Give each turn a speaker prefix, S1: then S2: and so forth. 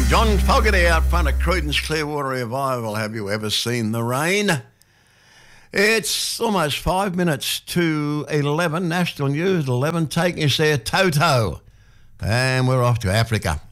S1: John Fogarty out front of Creedence Clearwater Revival. Have you ever seen the rain? It's almost 5 minutes to 11. National News 11 taking us there, Toto. And we're off to Africa.